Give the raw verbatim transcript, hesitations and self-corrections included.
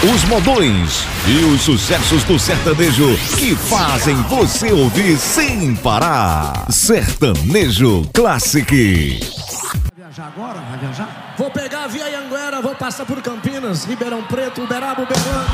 os modões e os sucessos do sertanejo que fazem você ouvir sem parar. Sertanejo Classic. Vai viajar agora? Vai viajar? Vou pegar a Via Anhanguera, vou passar por Campinas, Ribeirão Preto, Uberaba, Uberlândia.